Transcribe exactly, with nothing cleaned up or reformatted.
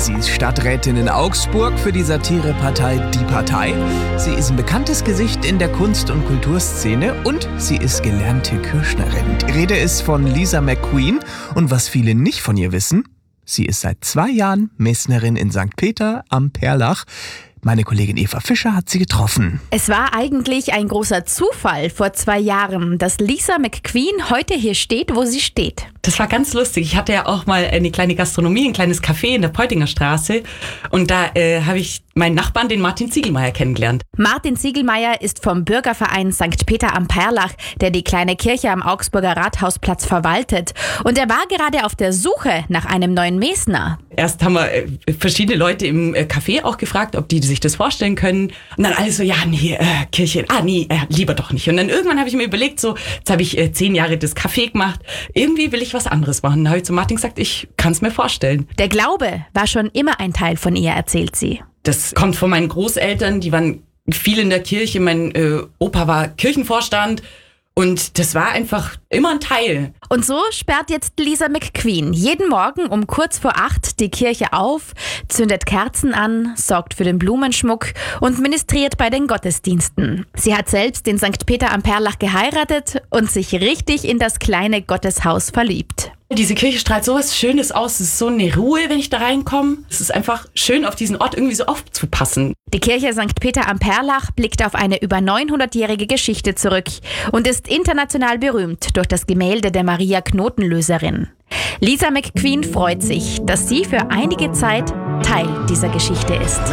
Sie ist Stadträtin in Augsburg für die Satirepartei Die Partei. Sie ist ein bekanntes Gesicht in der Kunst- und Kulturszene und sie ist gelernte Kürschnerin. Die Rede ist von Lisa McQueen und was viele nicht von ihr wissen, sie ist seit zwei Jahren Messnerin in Sankt Peter am Perlach. Meine Kollegin Eva Fischer hat sie getroffen. Es war eigentlich ein großer Zufall vor zwei Jahren, dass Lisa McQueen heute hier steht, wo sie steht. Das war ganz lustig. Ich hatte ja auch mal eine kleine Gastronomie, ein kleines Café in der Peutinger Straße. Und da äh, habe ich meinen Nachbarn, den Martin Ziegelmeier, kennengelernt. Martin Ziegelmeier ist vom Bürgerverein Sankt Peter am Perlach, der die kleine Kirche am Augsburger Rathausplatz verwaltet. Und er war gerade auf der Suche nach einem neuen Mesner. Erst haben wir äh, verschiedene Leute im äh, Café auch gefragt, ob die sich das vorstellen können. Und dann alle so, ja, nee, äh, Kirche, ah, nee, äh, lieber doch nicht. Und dann irgendwann habe ich mir überlegt, so, jetzt habe ich äh, zehn Jahre das Café gemacht. Irgendwie will ich was anderes machen. Dann habe ich zu Martin gesagt, ich kann es mir vorstellen. Der Glaube war schon immer ein Teil von ihr, erzählt sie. Das kommt von meinen Großeltern, die waren viel in der Kirche. Mein äh, Opa war Kirchenvorstand und das war einfach immer ein Teil. Und so sperrt jetzt Lisa McQueen jeden Morgen um kurz vor acht die Kirche auf, zündet Kerzen an, sorgt für den Blumenschmuck und ministriert bei den Gottesdiensten. Sie hat selbst in Sankt Peter am Perlach geheiratet und sich richtig in das kleine Gotteshaus verliebt. Diese Kirche strahlt so was Schönes aus. Es ist so eine Ruhe, wenn ich da reinkomme. Es ist einfach schön, auf diesen Ort irgendwie so aufzupassen. Die Kirche Sankt Peter am Perlach blickt auf eine über neunhundertjährige Geschichte zurück und ist international berühmt durch das Gemälde der Maria Knotenlöserin. Lisa McQueen freut sich, dass sie für einige Zeit Teil dieser Geschichte ist.